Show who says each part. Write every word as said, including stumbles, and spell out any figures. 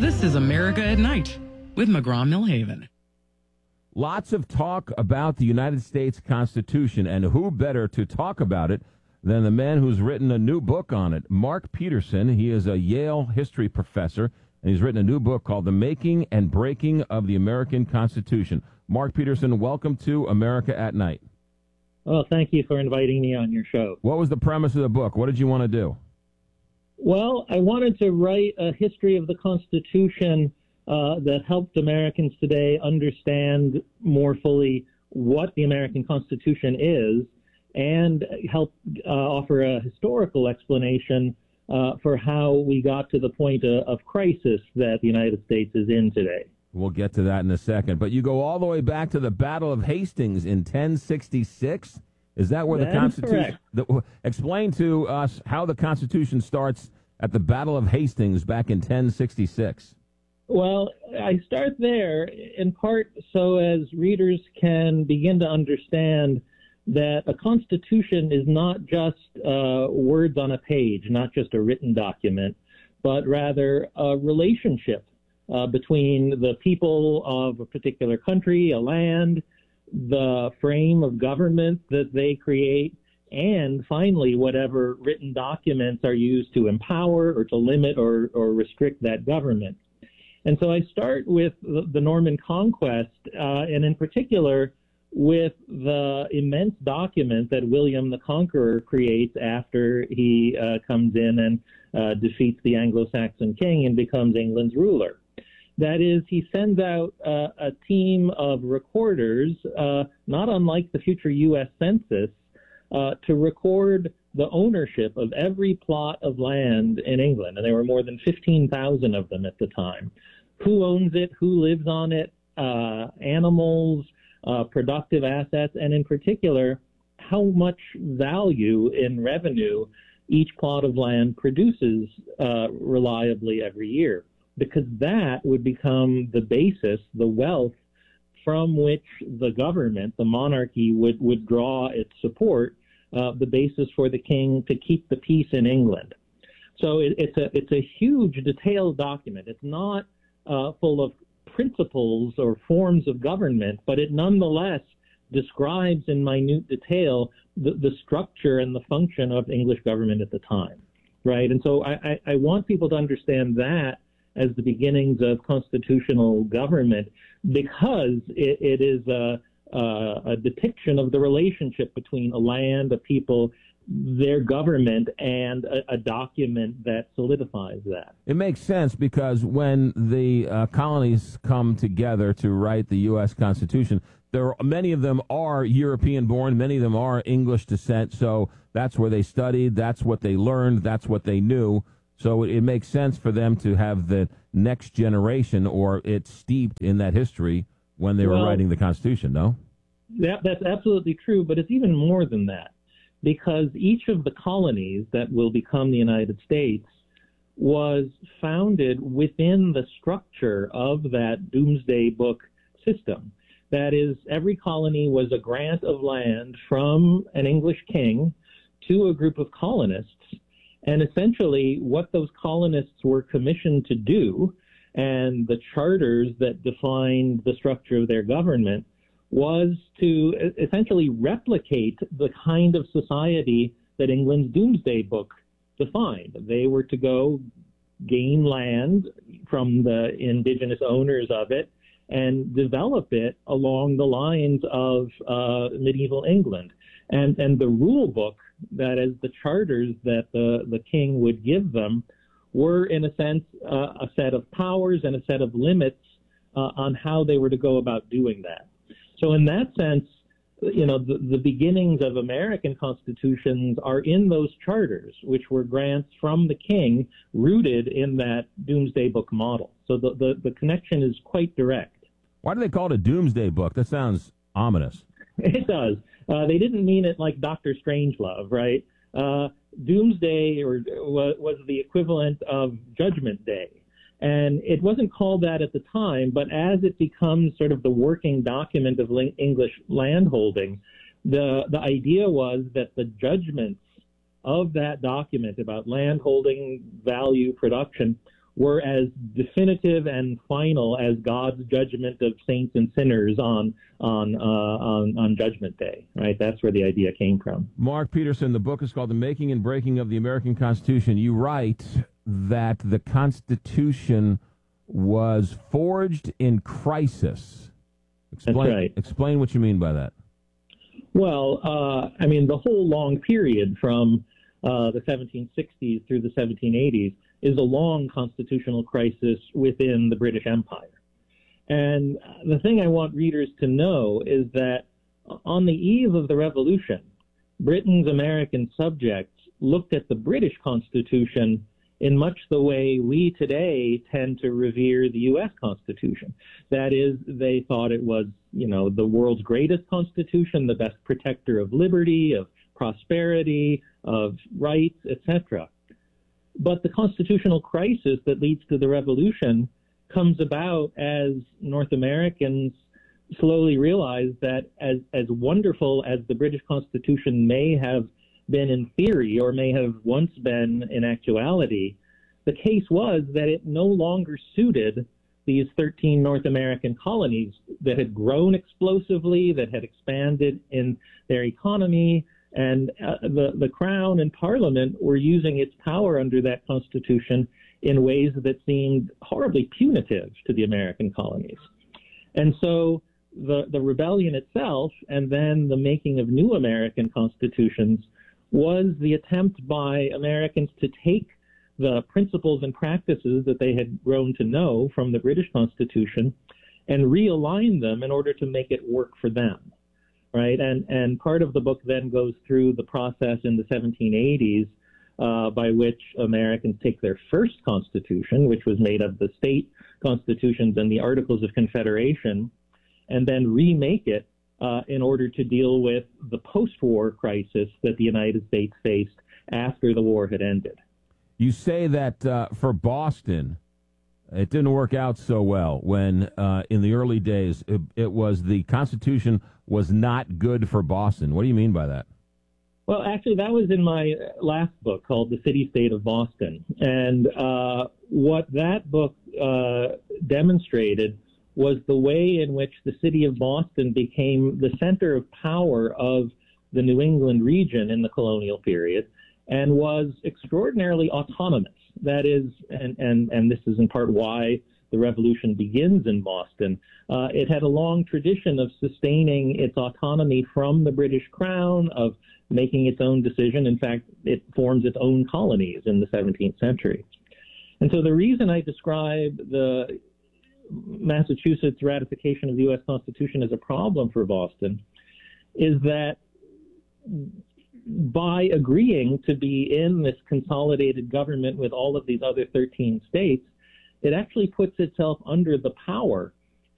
Speaker 1: This is America at Night with McGraw-Millhaven.
Speaker 2: Lots of talk about the United States Constitution, and who better to talk about it than the man who's written a new book on it, Mark Peterson. He is a Yale history professor, and he's written a new book called The Making and Breaking of the American Constitution. Mark Peterson, welcome to America at Night.
Speaker 3: Well, thank you for inviting me on your show.
Speaker 2: What was the premise of the book? What did you want to do?
Speaker 3: Well, I wanted to write a history of the Constitution uh, that helped Americans today understand more fully what the American Constitution is, and help uh, offer a historical explanation uh, for how we got to the point of, of crisis that the United States is in today.
Speaker 2: We'll get to that in a second. But you go all the way back to the Battle of Hastings in ten sixty-six. Is that where
Speaker 3: That
Speaker 2: the
Speaker 3: is
Speaker 2: Constitution... The, explain to us how the Constitution starts at the Battle of Hastings back in ten sixty-six.
Speaker 3: Well, I start there in part so as readers can begin to understand that a constitution is not just uh, words on a page, not just a written document, but rather a relationship uh, between the people of a particular country, a land, the frame of government that they create, and finally, whatever written documents are used to empower or to limit or, or restrict that government. And so I start with the, the Norman Conquest, uh, and in particular with the immense document that William the Conqueror creates after he uh, comes in and uh, defeats the Anglo-Saxon king and becomes England's ruler. That is, he sends out uh, a team of recorders, uh, not unlike the future U S Census, uh, to record the ownership of every plot of land in England. And there were more than fifteen thousand of them at the time. Who owns it? Who lives on it? Uh, animals, uh, productive assets, and in particular, how much value in revenue each plot of land produces uh, reliably every year. Because that would become the basis, the wealth from which the government, the monarchy, would, would draw its support, uh, the basis for the king to keep the peace in England. So it, it's a it's a huge, detailed document. It's not uh, full of principles or forms of government, but it nonetheless describes in minute detail the, the structure and the function of English government at the time, right? And so I, I, I want people to understand that as the beginnings of constitutional government, because it, it is a, a, a depiction of the relationship between a land, a people, their government, and a, a document that solidifies that.
Speaker 2: It makes sense because when the uh, colonies come together to write the U S Constitution, there are, many of them are European-born, many of them are English descent, so that's where they studied, that's what they learned, that's what they knew. So it makes sense for them to have the next generation, or it's steeped in that history when they were
Speaker 3: well,
Speaker 2: writing the Constitution, no?
Speaker 3: That, that's absolutely true, but it's even more than that, because each of the colonies that will become the United States was founded within the structure of that Doomsday Book system. That is, every colony was a grant of land from an English king to a group of colonists. And essentially, what those colonists were commissioned to do, and the charters that defined the structure of their government, was to essentially replicate the kind of society that England's Doomsday Book defined. They were to go gain land from the indigenous owners of it and develop it along the lines of uh, medieval England. And, and the rule book, that is, the charters that the, the king would give them, were, in a sense, uh, a set of powers and a set of limits uh, on how they were to go about doing that. So in that sense, you know, the, the beginnings of American constitutions are in those charters, which were grants from the king rooted in that Doomsday Book model. So the, the, the connection is quite direct.
Speaker 2: Why do they call it a Doomsday Book? That sounds ominous.
Speaker 3: It does. Uh, they didn't mean it like Doctor Strangelove, right? Uh, Doomsday or, was, was the equivalent of Judgment Day. And it wasn't called that at the time, but as it becomes sort of the working document of English landholding, the, the idea was that the judgments of that document about landholding, value, production, were as definitive and final as God's judgment of saints and sinners on on uh, on, on Judgment Day. Right? That's where the idea came from.
Speaker 2: Mark Peterson, the book is called The Making and Breaking of the American Constitution. You write that the Constitution was forged in crisis. Explain,
Speaker 3: That's right.
Speaker 2: Explain what you mean by that.
Speaker 3: Well, uh, I mean, the whole long period from uh, the seventeen sixties through the seventeen eighties is a long constitutional crisis within the British Empire. And the thing I want readers to know is that on the eve of the Revolution, Britain's American subjects looked at the British Constitution in much the way we today tend to revere the U S Constitution. That is, they thought it was, you know, the world's greatest constitution, the best protector of liberty, of prosperity, of rights, et cetera. But the constitutional crisis that leads to the revolution comes about as North Americans slowly realize that as, as wonderful as the British Constitution may have been in theory or may have once been in actuality, the case was that it no longer suited these thirteen North American colonies that had grown explosively, that had expanded in their economy, and uh, the, the Crown and Parliament were using its power under that Constitution in ways that seemed horribly punitive to the American colonies. And so the, the rebellion itself, and then the making of new American constitutions, was the attempt by Americans to take the principles and practices that they had grown to know from the British Constitution and realign them in order to make it work for them, right? And and part of the book then goes through the process in the seventeen eighties uh, by which Americans take their first constitution, which was made of the state constitutions and the Articles of Confederation, and then remake it Uh, in order to deal with the post-war crisis that the United States faced after the war had ended.
Speaker 2: You say that uh, for Boston, it didn't work out so well when, uh, in the early days, it, it was the Constitution was not good for Boston. What do you mean by that?
Speaker 3: Well, actually, that was in my last book called The City-State of Boston. And uh, what that book uh, demonstrated was the way in which the city of Boston became the center of power of the New England region in the colonial period and was extraordinarily autonomous. That is, and, and, and this is in part why the revolution begins in Boston. Uh, it had a long tradition of sustaining its autonomy from the British Crown, of making its own decision. In fact, it forms its own colonies in the seventeenth century. And so the reason I describe the Massachusetts ratification of the U S Constitution as a problem for Boston is that by agreeing to be in this consolidated government with all of these other thirteen states, it actually puts itself under the power